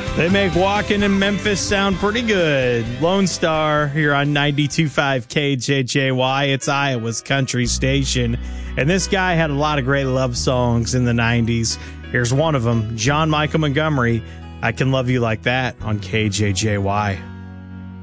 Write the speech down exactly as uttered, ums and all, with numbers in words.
They make walking in Memphis sound pretty good. Lone Star here on ninety-two point five K J J Y. It's Iowa's country station. And this guy had a lot of great love songs in the nineties. Here's one of them, John Michael Montgomery, I Can Love You Like That on K J J Y.